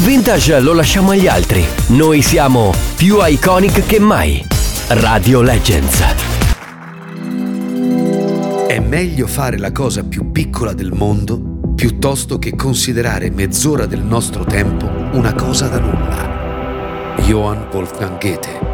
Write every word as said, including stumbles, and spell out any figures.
vintage lo lasciamo agli altri. Noi siamo più iconic che mai. Radio Legends. È meglio fare la cosa più piccola del mondo piuttosto che considerare mezz'ora del nostro tempo una cosa da nulla. Johann Wolfgang Goethe.